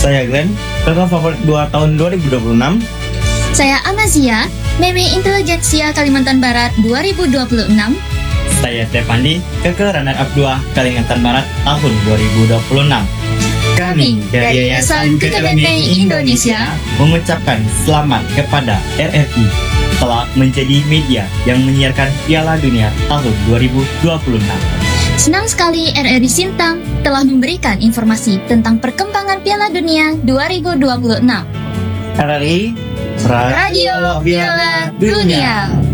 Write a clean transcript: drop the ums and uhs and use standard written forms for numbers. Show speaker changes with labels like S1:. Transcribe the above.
S1: Saya Glenn, kakak favorit 2 tahun 2026.
S2: Saya Amazia, Meme Intelijensia Kalimantan Barat 2026.
S3: Saya Tepandi, kakak runner-up 2 Kalimantan Barat tahun 2026.
S2: Kami dari Yayasan Kekebalan Indonesia
S3: mengucapkan selamat kepada RRI telah menjadi media yang menyiarkan Piala Dunia tahun 2026.
S2: senang sekali RRI Sintang telah memberikan informasi tentang perkembangan Piala Dunia 2026.
S1: RRI
S2: Radio Piala Dunia.